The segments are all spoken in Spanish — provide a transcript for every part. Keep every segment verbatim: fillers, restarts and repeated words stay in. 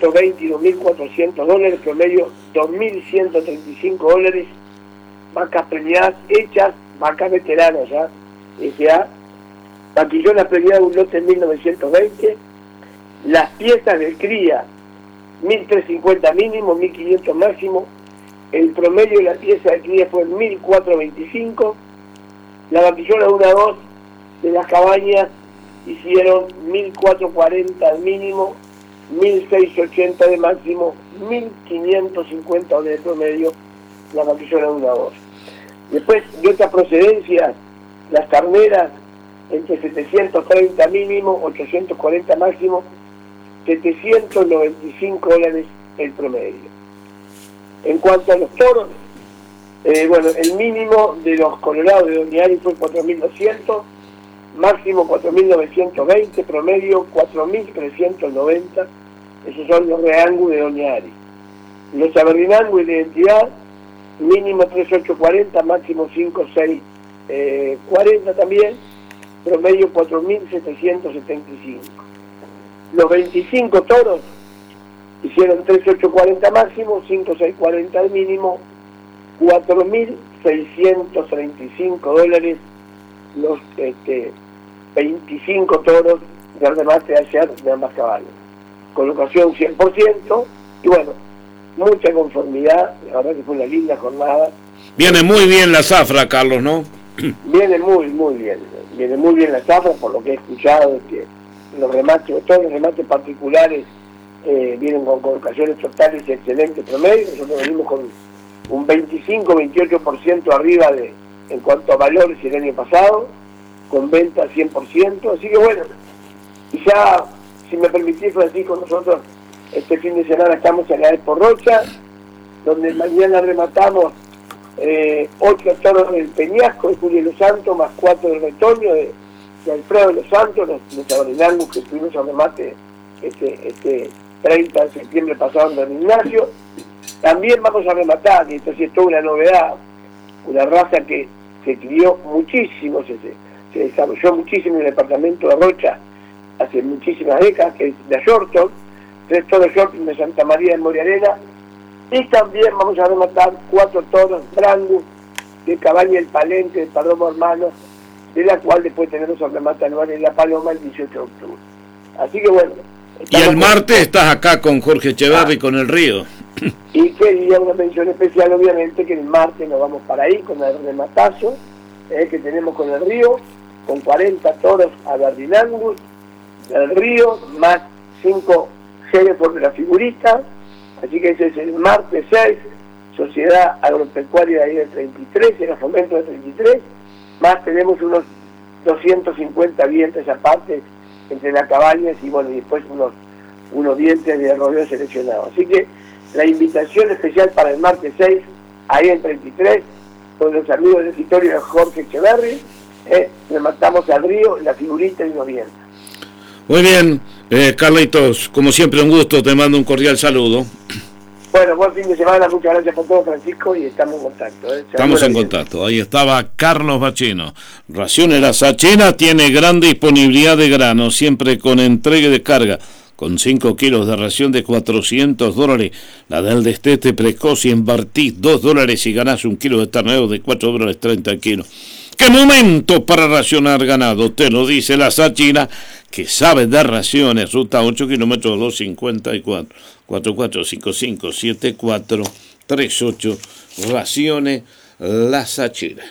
ciento veinte y dos mil cuatrocientos dólares, promedio dos mil ciento treinta y cinco dólares. Vacas preñadas hechas, vacas veteranas ya, S A. Vaquillona preñada un lote en mil novecientos veinte. Las piezas de cría, mil trescientos cincuenta mínimo, mil quinientos máximo. El promedio de la pieza de cría fue mil cuatrocientos veinticinco. La vaquillona uno a dos de las cabañas hicieron mil cuatrocientos cuarenta al mínimo, mil seiscientos ochenta de máximo, mil quinientos cincuenta de promedio, la vaquillona uno a dos. Después, de otra procedencia, las carneras entre setecientos treinta mínimo, ochocientos cuarenta máximo, setecientos noventa y cinco dólares el promedio. En cuanto a los toros, eh, bueno, el mínimo de los colorados de Doña Ari fue cuatro mil doscientos, máximo cuatro mil novecientos veinte, promedio cuatro mil trescientos noventa, esos son los reangus de Doña Ari. Los aberdinangus de identidad, mínimo tres mil ochocientos cuarenta, máximo cinco mil seiscientos cuarenta también, promedio cuatro mil setecientos setenta y cinco. Los veinticinco toros hicieron tres mil ochocientos cuarenta máximo, cinco mil seiscientos cuarenta al mínimo, cuatro mil seiscientos treinta y cinco dólares los este, veinticinco toros de remate de ayer de ambas cabañas. Colocación cien por ciento y bueno, mucha conformidad, la verdad que fue una linda jornada. Viene muy bien la zafra, Carlos, ¿no? Viene muy, muy bien, viene muy bien la zafra, por lo que he escuchado, que los remates, todos los remates particulares eh, vienen con colocaciones totales y excelentes promedio. Nosotros venimos con un veinticinco a veintiocho por ciento arriba de en cuanto a valores el año pasado, con venta cien por ciento, así que bueno, y ya, si me permitís, Francisco, nosotros este fin de semana estamos en la Expo Rocha, donde mañana rematamos eh, ocho toros del Peñasco de Julio Los Santos, más cuatro del Retoño de, de Alfredo de Los Santos, los, los abordinangus que tuvimos a remate este, este treinta de septiembre pasado en Don Ignacio. También vamos a rematar, y esto sí es toda una novedad, una raza que se crió muchísimo, se, se desarrolló muchísimo en el departamento de Rocha hace muchísimas décadas, que es la Shorton, tres toros Shorton de Santa María de Moriarena, y también vamos a rematar cuatro toros Brangus de Cabaña El Palente, de Palomo Hermanos, de la cual después tenemos a remate anual en La Paloma el dieciocho de octubre. Así que bueno. Y el martes con... estás acá con Jorge Echeverri, ah, con El Río. Y quería una mención especial, obviamente, que el martes nos vamos para ahí con el rematazo eh, que tenemos con El Río, con cuarenta toros aberdinangus del Río, más cinco Hereford de la figurita. Así que ese es el martes seis, Sociedad Agropecuaria de ahí del treinta y tres, en el fomento del treinta y tres, más tenemos unos doscientos cincuenta dientes aparte entre las cabañas y bueno, y después unos, unos dientes de rodeo seleccionados. Así que la invitación especial para el martes seis, ahí en treinta y tres, con los amigos del escritorio de Jorge Echeverri, eh, rematamos al Río, la figurita y nos viene. Muy bien, eh, Carlitos, como siempre un gusto, te mando un cordial saludo. Bueno, buen fin de semana, muchas gracias por todo, Francisco, y estamos en contacto. ¿eh? Estamos en bien. contacto, ahí estaba Carlos Bachino. Raciones La Sachina tiene gran disponibilidad de grano, siempre con entrega de carga, con cinco kilos de ración de cuatrocientos dólares, la del destete precoz y invertís dos dólares y ganás un kilo de ternero de cuatro dólares treinta kilos. ¡Qué momento para racionar ganado! Te lo dice La Sachina, que sabe de raciones. Ruta ocho kilómetros dos cincuenta y cuatro, cuatro cuatro cinco cinco siete cuatro tres ocho. Raciones La Sachina.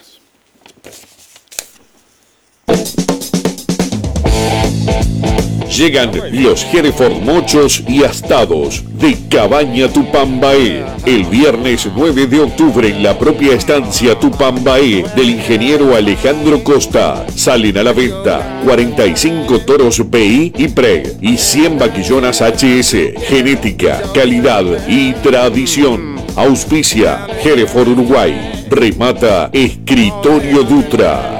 Llegan los Hereford mochos y astados de Cabaña Tupambaé. El viernes nueve de octubre en la propia estancia Tupambaé del ingeniero Alejandro Costa. Salen a la venta cuarenta y cinco toros B I y P R E G y cien vaquillonas H S. Genética, calidad y tradición. Auspicia Hereford Uruguay. Remata Escritorio Dutra.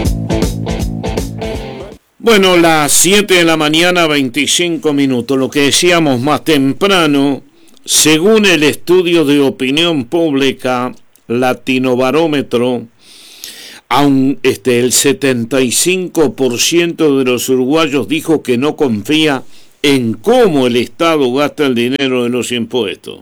Bueno, las siete de la mañana, veinticinco minutos. Lo que decíamos más temprano, según el estudio de opinión pública Latinobarómetro, aun este, el setenta y cinco por ciento de los uruguayos dijo que no confía en cómo el Estado gasta el dinero de los impuestos.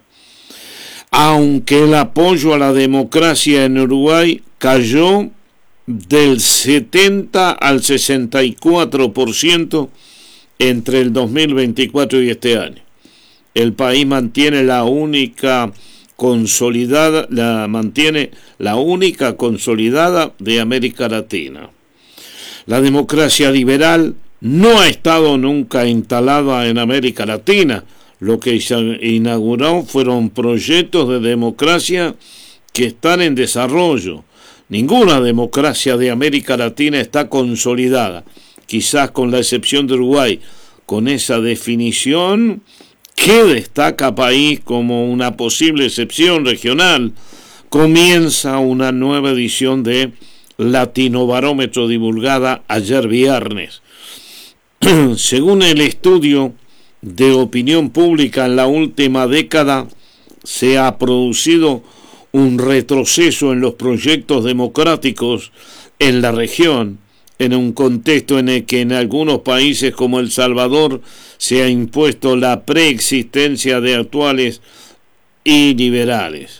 Aunque el apoyo a la democracia en Uruguay cayó del setenta al sesenta y cuatro por ciento entre el dos mil veinticuatro y este año. El país mantiene la única consolidada, la mantiene la única consolidada de América Latina. La democracia liberal no ha estado nunca instalada en América Latina. Lo que se inauguró fueron proyectos de democracia que están en desarrollo. Ninguna democracia de América Latina está consolidada, quizás con la excepción de Uruguay. Con esa definición, que destaca país como una posible excepción regional, comienza una nueva edición de Latinobarómetro divulgada ayer viernes. Según el estudio de opinión pública, en la última década se ha producido un retroceso en los proyectos democráticos en la región, en un contexto en el que en algunos países como El Salvador se ha impuesto la preexistencia de actuales y liberales.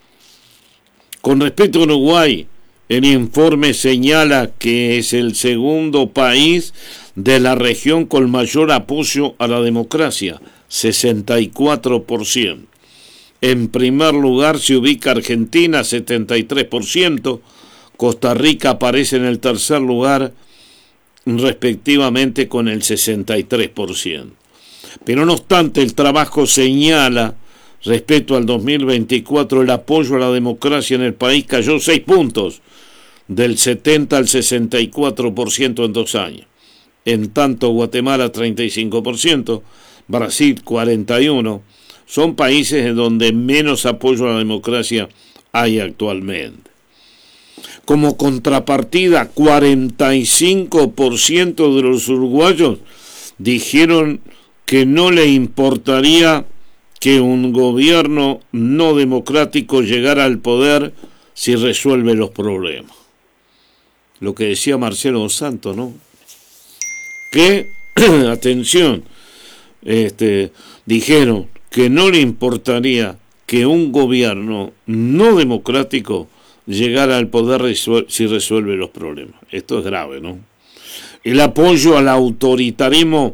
Con respecto a Uruguay, el informe señala que es el segundo país de la región con mayor apoyo a la democracia, sesenta y cuatro por ciento. En primer lugar se ubica Argentina, setenta y tres por ciento. Costa Rica aparece en el tercer lugar, respectivamente con el sesenta y tres por ciento. Pero no obstante, el trabajo señala, respecto al dos mil veinticuatro, el apoyo a la democracia en el país cayó seis puntos, del setenta al sesenta y cuatro por ciento en dos años. En tanto, Guatemala treinta y cinco por ciento, Brasil cuarenta y uno por ciento, son países en donde menos apoyo a la democracia hay actualmente. Como contrapartida, cuarenta y cinco por ciento de los uruguayos dijeron que no le importaría que un gobierno no democrático llegara al poder si resuelve los problemas. Lo que decía Marcelo Dos Santos, ¿no? Que, atención, este, dijeron que no le importaría que un gobierno no democrático llegara al poder resuel- si resuelve los problemas. Esto es grave, ¿no? El apoyo al autoritarismo,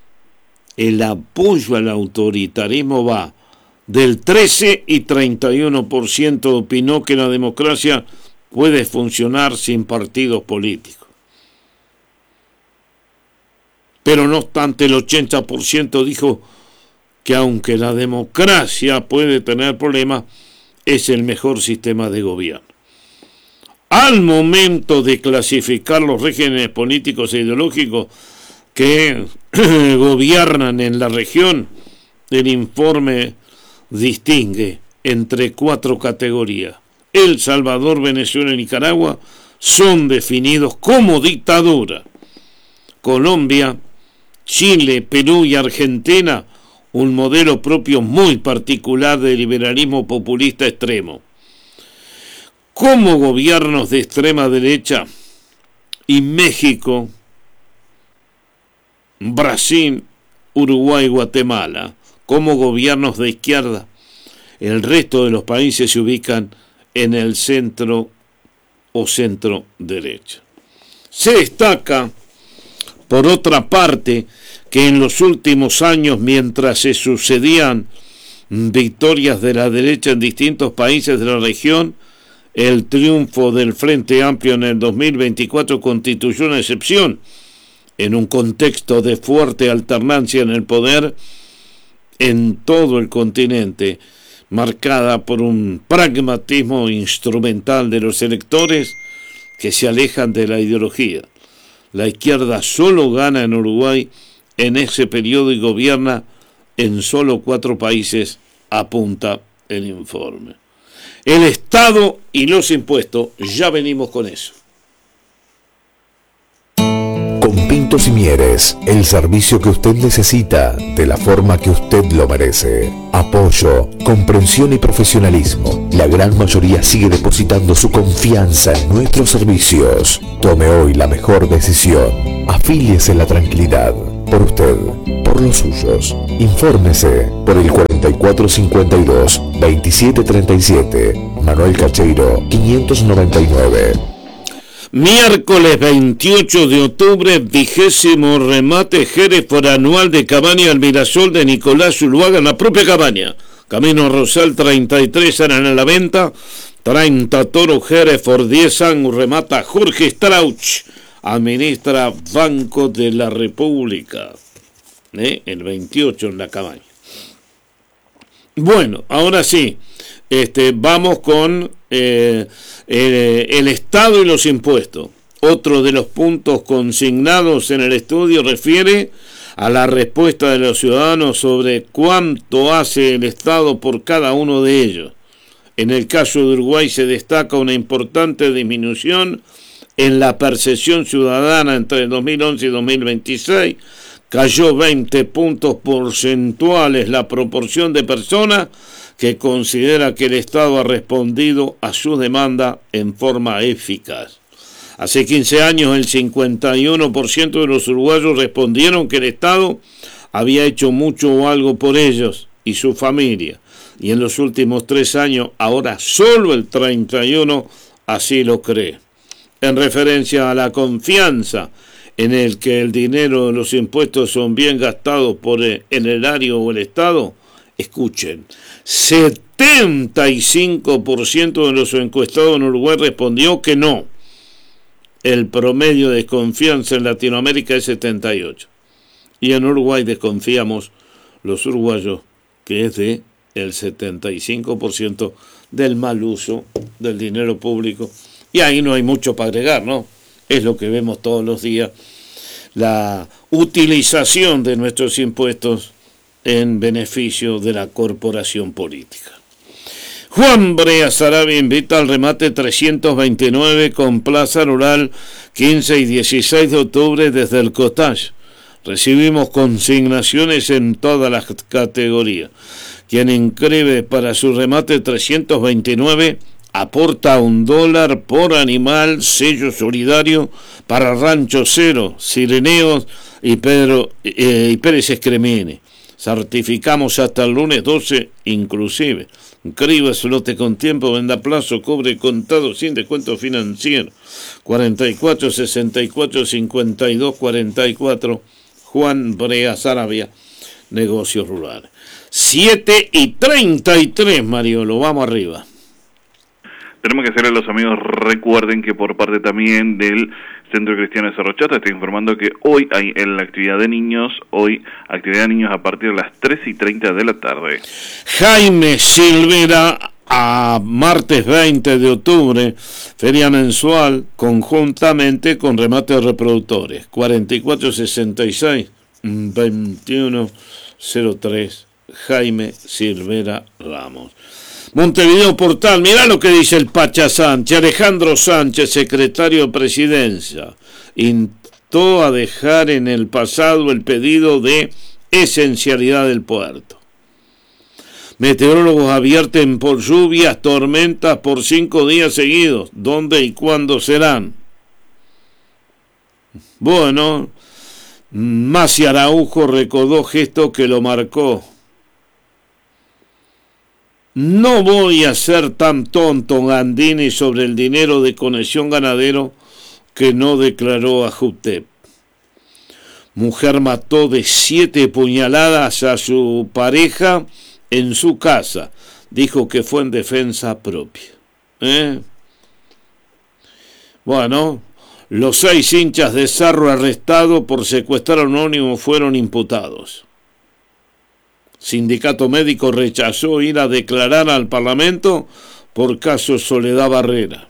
el apoyo al autoritarismo va del trece y treinta y uno por ciento opinó que la democracia puede funcionar sin partidos políticos. Pero no obstante, el ochenta por ciento dijo que aunque la democracia puede tener problemas, es el mejor sistema de gobierno. Al momento de clasificar los regímenes políticos e ideológicos que gobiernan en la región, el informe distingue entre cuatro categorías. El Salvador, Venezuela y Nicaragua son definidos como dictadura. Colombia, Chile, Perú y Argentina, un modelo propio muy particular de liberalismo populista extremo. Como gobiernos de extrema derecha, y México, Brasil, Uruguay y Guatemala, como gobiernos de izquierda, el resto de los países se ubican en el centro o centro derecha. Se destaca, por otra parte, que en los últimos años, mientras se sucedían victorias de la derecha en distintos países de la región, el triunfo del Frente Amplio en el dos mil veinticuatro constituyó una excepción en un contexto de fuerte alternancia en el poder en todo el continente, marcada por un pragmatismo instrumental de los electores que se alejan de la ideología. La izquierda solo gana en Uruguay en ese periodo y gobierna en solo cuatro países, apunta el informe. El Estado y los impuestos, ya venimos con eso. Con Pintos y Mieres, el servicio que usted necesita, de la forma que usted lo merece. Apoyo, comprensión y profesionalismo. La gran mayoría sigue depositando su confianza en nuestros servicios. Tome hoy la mejor decisión. Afíliese en la tranquilidad. Por usted, por por los suyos. Infórmese por el cuarenta y cuatro cincuenta y dos, veintisiete treinta y siete, Manuel Cacheiro quinientos noventa y nueve. Miércoles veintiocho de octubre, vigésimo remate Hereford anual de Cabaña al Mirasol de Nicolás Zuluaga en la propia Cabaña. Camino Rosal treinta y tres eran a la venta, treinta toro Hereford, diez Angus, remata Jorge Strauch, administra Banco de la República, ¿eh? El veintiocho en la Cabaña. Bueno, ahora sí, este, vamos con eh, eh, el Estado y los impuestos. Otro de los puntos consignados en el estudio refiere a la respuesta de los ciudadanos sobre cuánto hace el Estado por cada uno de ellos. En el caso de Uruguay se destaca una importante disminución en la percepción ciudadana entre dos mil once y dos mil veintiséis. Cayó veinte puntos porcentuales la proporción de personas que considera que el Estado ha respondido a su demanda en forma eficaz. Hace quince años el cincuenta y uno por ciento de los uruguayos respondieron que el Estado había hecho mucho o algo por ellos y su familia, y en los últimos tres años ahora solo el treinta y uno por ciento así lo cree. En referencia a la confianza en el que el dinero de los impuestos son bien gastados por el erario o el Estado, escuchen, setenta y cinco por ciento de los encuestados en Uruguay respondió que no. El promedio de desconfianza en Latinoamérica es setenta y ocho. Y en Uruguay desconfiamos los uruguayos, que es de el setenta y cinco por ciento del mal uso del dinero público. Y ahí no hay mucho para agregar, ¿no? Es lo que vemos todos los días, la utilización de nuestros impuestos en beneficio de la corporación política. Juan Brea Sarabia invita al remate trescientos veintinueve con Plaza Rural quince y dieciséis de octubre desde el Cottage. Recibimos consignaciones en todas las categorías. Quien inscribe para su remate trescientos veintinueve aporta un dólar por animal, sello solidario para Rancho Cero, Sireneos y, Pedro, eh, y Pérez Escremini. Certificamos hasta el lunes doce inclusive. Inscriba su lote con tiempo, venda a plazo, cobre contado sin descuento financiero. cuarenta y cuatro, sesenta y cuatro, cincuenta y dos, cuarenta y cuatro. Juan Brea Sarabia, Negocios Rurales. siete y treinta y tres, Mariolo, vamos arriba. Tenemos que hacerle a los amigos, recuerden que por parte también del Centro Cristiano de Cerro Chato estoy informando que hoy hay en la actividad de niños, hoy actividad de niños a partir de las tres y treinta de la tarde. Jaime Silvera, a martes veinte de octubre, feria mensual conjuntamente con remate de reproductores, cuarenta y cuatro sesenta y seis, veintiuno cero tres, Jaime Silvera Ramos. Montevideo Portal, mirá lo que dice el Pacha Sánchez. Alejandro Sánchez, secretario de Presidencia, instó a dejar en el pasado el pedido de esencialidad del puerto. Meteorólogos advierten por lluvias, tormentas por cinco días seguidos. ¿Dónde y cuándo serán? Bueno, Masi Araujo recordó gesto que lo marcó. No voy a ser tan tonto, Gandini, sobre el dinero de Conexión Ganadero que no declaró a Jutep. Mujer mató de siete puñaladas a su pareja en su casa. Dijo que fue en defensa propia. ¿Eh? Bueno, los seis hinchas de Cerro arrestados por secuestrar anónimo fueron imputados. Sindicato médico rechazó ir a declarar al Parlamento por caso Soledad Barrera.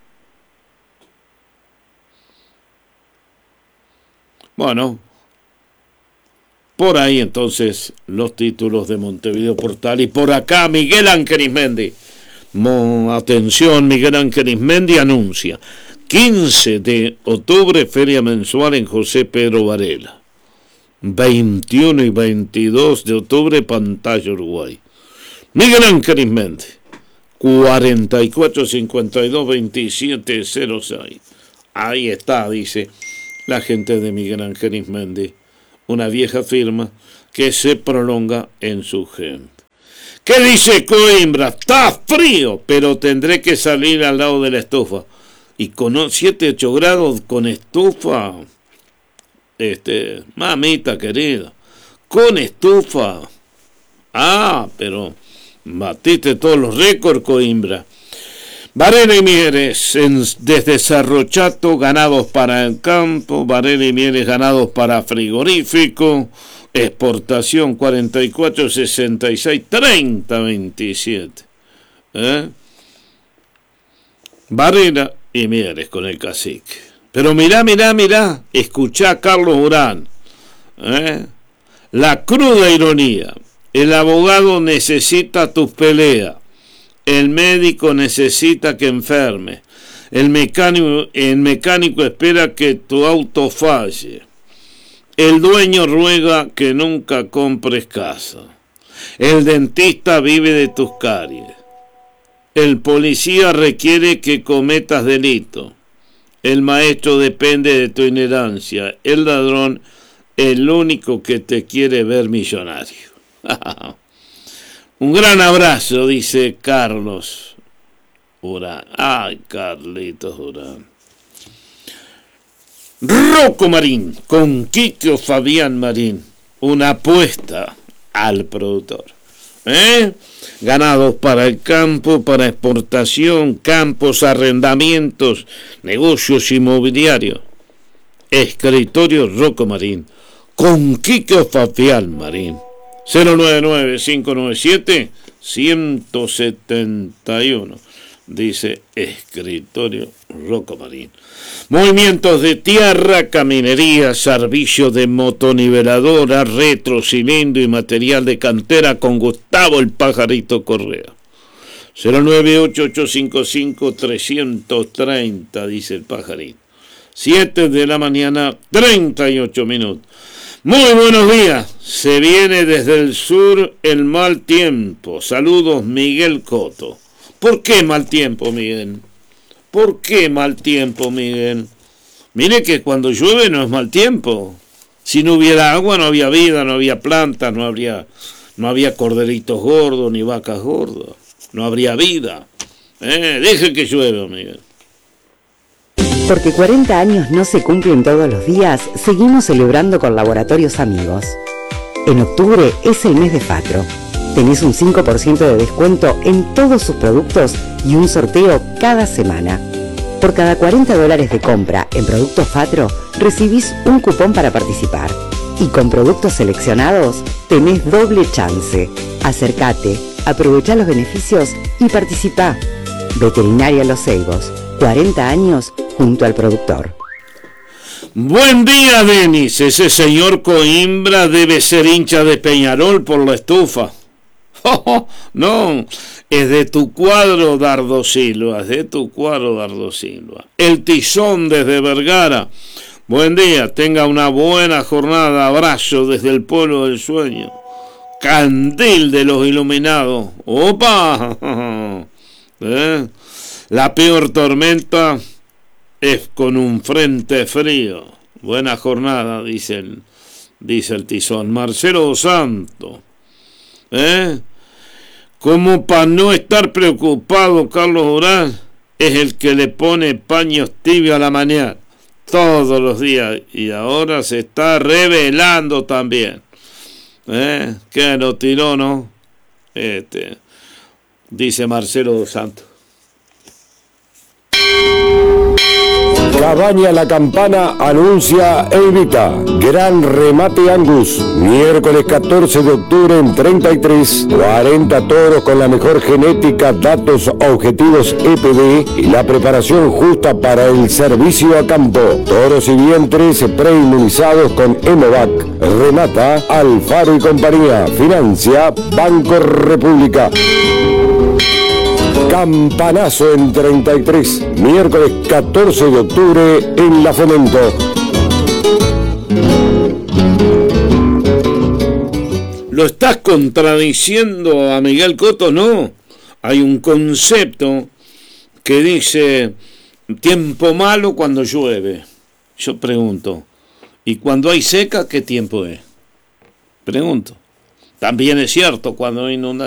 Bueno, por ahí entonces los títulos de Montevideo Portal. Y por acá Miguel Ángel Ismendi. Mo, atención, Miguel Ángel Ismendi anuncia quince de octubre, feria mensual en José Pedro Varela. veintiuno y veintidós de octubre, Pantalla Uruguay. Miguel Ángel Ismendi, cuarenta y cuatro cincuenta y dos veintisiete cero seis. Ahí está, dice la gente de Miguel Ángel Ismendi, una vieja firma que se prolonga en su gente. ¿Qué dice Coimbra? Está frío, pero tendré que salir al lado de la estufa. Y con siete, ocho grados con estufa, este, mamita querida, con estufa. Ah, pero batiste todos los récords, Coimbra. Varela y Mieres, en, desde Cerro Chato, ganados para el campo. Varela y Mieres, ganados para frigorífico. Exportación cuarenta y cuatro, sesenta y seis, treinta, veintisiete. ¿Eh? Varela y Mieres con el cacique. Pero mirá, mirá, mirá, escuchá a Carlos Urán. ¿Eh? La cruda ironía. El abogado necesita tus peleas. El médico necesita que enferme. El mecánico, el mecánico espera que tu auto falle. El dueño ruega que nunca compres casa. El dentista vive de tus caries. El policía requiere que cometas delito. El maestro depende de tu ignorancia. El ladrón, el único que te quiere ver millonario. Un gran abrazo, dice Carlos Urán. Ay, Carlitos Urán. Rocco Marín, con Quique Fabián Marín. Una apuesta al productor. ¿Eh? Ganados para el campo, para exportación, campos, arrendamientos, negocios inmobiliarios. Escritorio Rocco Marín, con Quique Fabián Marín. cero nueve nueve, cinco nueve siete, uno siete uno, dice Escritorio Rocco Marín. Movimientos de tierra, caminería, servicio de motoniveladora, retro, cilindro y material de cantera con Gustavo el Pajarito Correa. cero nueve ocho ocho cinco cinco, tres tres cero, dice el Pajarito. siete de la mañana, treinta y ocho minutos. Muy buenos días, se viene desde el sur el mal tiempo. Saludos, Miguel Coto. ¿Por qué mal tiempo, Miguel? ¿Por qué mal tiempo, Miguel? Mire que cuando llueve no es mal tiempo. Si no hubiera agua no había vida, no había plantas, no habría, no había corderitos gordos ni vacas gordas. No habría vida. Eh, deje que llueva, Miguel. Porque cuarenta años no se cumplen todos los días, seguimos celebrando con Laboratorios Amigos. En octubre es el mes de Fatro. Tenés un cinco por ciento de descuento en todos sus productos y un sorteo cada semana. Por cada cuarenta dólares de compra en productos Fatro, recibís un cupón para participar. Y con productos seleccionados, tenés doble chance. Acércate, aprovechá los beneficios y participá. Veterinaria Los Ceibos, cuarenta años junto al productor. Buen día, Denis. Ese señor Coimbra debe ser hincha de Peñarol por la estufa. Oh, no, es de tu cuadro, Dardo Silva, es de tu cuadro, Dardo Silva. El Tizón desde Vergara. Buen día, tenga una buena jornada. Abrazo desde el pueblo del sueño. Candil de los iluminados. ¡Opa! ¿Eh? La peor tormenta es con un frente frío. Buena jornada, dice el, dice el Tizón. Marcelo Dos Santos. ¿Eh? Como para no estar preocupado, Carlos Durán es el que le pone paños tibios a la mañana todos los días y ahora se está revelando también. ¿Eh? Que lo tiró, ¿no? Este, dice Marcelo Dos Santos. Cabaña La Campana anuncia e invita. Gran remate Angus. Miércoles catorce de octubre en treinta y tres. cuarenta toros con la mejor genética, datos objetivos E P D y la preparación justa para el servicio a campo. Toros y vientres preinmunizados con Hemovac. Remata Alfaro y compañía. Financia Banco República. Campanazo en treinta y tres, miércoles catorce de octubre en La Fomento. ¿Lo estás contradiciendo a Miguel Coto? No. Hay un concepto que dice tiempo malo cuando llueve. Yo pregunto, Y cuando hay seca, ¿qué tiempo es? Pregunto. También es cierto, cuando hay inundación.